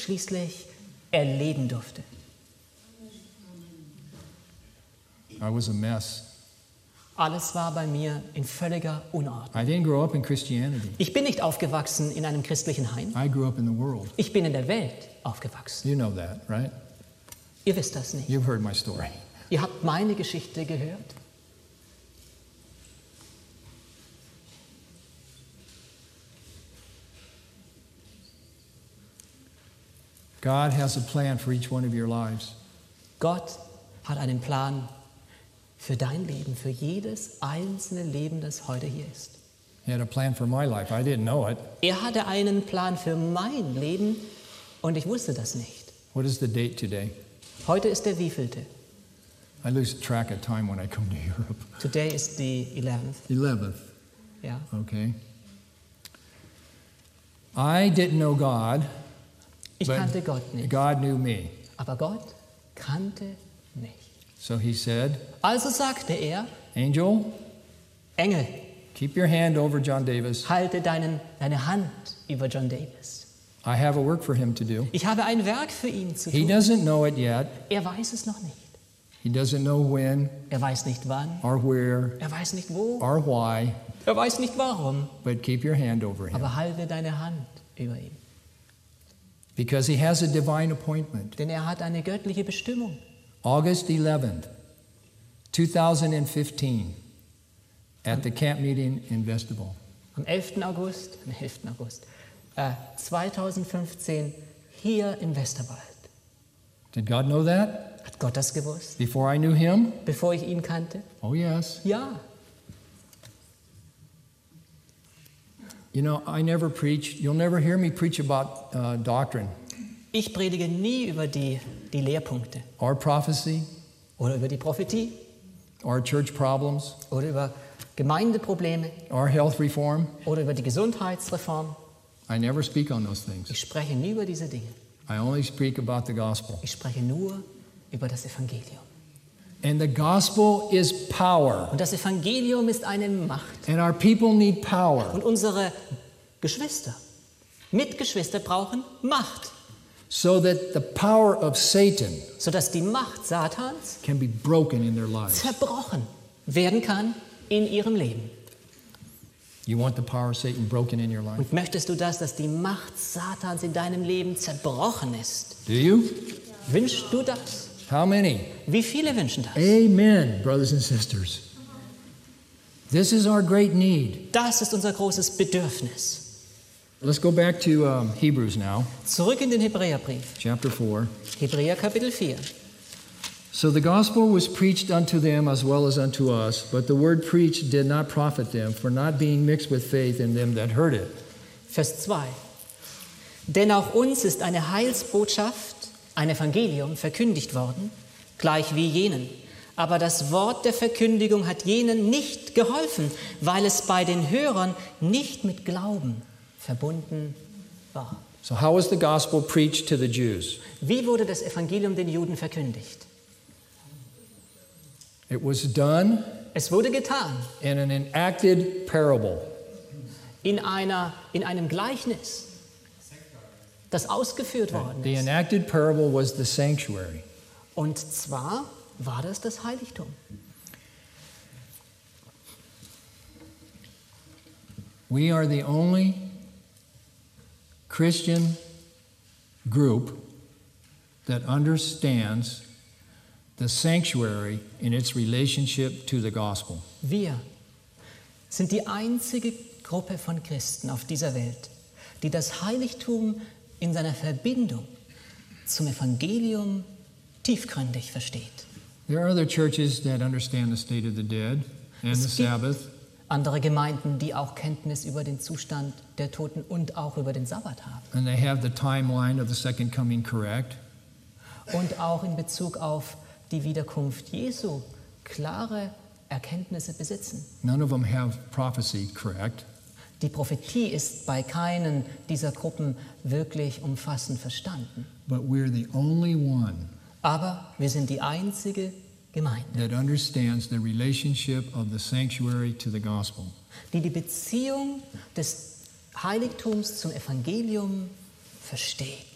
schließlich erleben durfte. I was a mess. Alles war bei mir in völliger Unordnung. I didn't grow up in Christianity. Ich bin nicht aufgewachsen in einem christlichen Heim. I grew up in the world. Ich bin in der Welt aufgewachsen. You know that, right? Ihr wisst das nicht. You've heard my story. Ihr habt meine Geschichte gehört. God has a plan for each one of your lives. Gott hat einen Plan für dein Leben, für jedes einzelne Leben, das heute hier ist. He had a plan for my life. I didn't know it. Er hatte einen Plan für mein Leben und ich wusste das nicht. What is the date today? Heute ist der wievielte? I lose track of time when I come to Europe. Today is the 11th. 11th. Ja. Okay. I didn't know God, Ich but kannte Gott nicht, God knew me. aber Gott kannte mich. So he said, Also sagte er, Angel, Engel, keep your hand over John Davis. halte deine Hand über John Davis. I have a work for him to do. Ich habe ein Werk für ihn zu He tun. doesn't know it yet. Er weiß es noch nicht. He doesn't know when Er weiß nicht wann. or where Er weiß nicht wo. or why, Er weiß nicht warum. but keep your hand over him. Aber halte deine Hand über ihn. Because he has a divine appointment. Denn er hat eine göttliche Bestimmung. August 11th, 2015, at the camp meeting in Vestibule. Am 11. August 2015 hier im Westerwald. Did God know that Hat Gott das gewusst, before I knew him? bevor ich ihn kannte? Oh, yes. Ja. You know, I never preach, you'll never hear me preach about doctrine Ich predige nie über die Lehrpunkte or prophecy oder über die Prophetie or church problems oder über Gemeindeprobleme or health reform. oder über die Gesundheitsreform. I never speak on those things. Ich spreche nie über diese Dinge. I only speak about the gospel. Ich spreche nur über das Evangelium. And the gospel is power. Und das Evangelium ist eine Macht. And our people need power Und unsere Mitgeschwister brauchen Macht, so that the power of Satan sodass die Macht Satans can be broken in their lives. zerbrochen werden kann in ihrem Leben. You want the power of Satan broken in your life? Und möchtest du das, dass die Macht Satans in deinem Leben zerbrochen ist? Do you? Wünschst du das? How many? Wie viele wünschen das? Amen, brothers and sisters. This is our great need. Das ist unser großes Bedürfnis. Let's go back to Hebrews now, Zurück in den Hebräerbrief. chapter 4. Hebräer Kapitel 4. So the gospel was preached unto them as well as unto us, but the word preached did not profit them, for not being mixed with faith in them that heard it. Vers 2. Denn auch uns ist eine Heilsbotschaft, ein Evangelium, verkündigt worden, gleich wie jenen. Aber das Wort der Verkündigung hat jenen nicht geholfen, weil es bei den Hörern nicht mit Glauben verbunden war. So how was the gospel preached to the Jews? Wie wurde das Evangelium den Juden verkündigt? It was done Es wurde getan in an enacted parable. in einem Gleichnis, das ausgeführt worden The ist. enacted parable was the sanctuary. Und zwar war das Heiligtum. We are the only Christian group that understands the sanctuary in its relationship to the gospel. Wir sind die einzige Gruppe von Christen auf dieser Welt, die das Heiligtum in seiner Verbindung zum Evangelium tiefgründig versteht. There are other churches that understand the state of the dead and the Es gibt Sabbath, andere Gemeinden, die auch Kenntnis über den Zustand der Toten und auch über den Sabbat haben. and they have the timeline of the second coming correct. Und auch in Bezug auf die Wiederkunft Jesu klare Erkenntnisse besitzen. None of them have prophecy correct. Die Prophetie ist bei keinen dieser Gruppen wirklich umfassend verstanden. But we're the only one Aber wir sind die einzige Gemeinde, that understands the relationship of the sanctuary to the gospel. die die Beziehung des Heiligtums zum Evangelium versteht.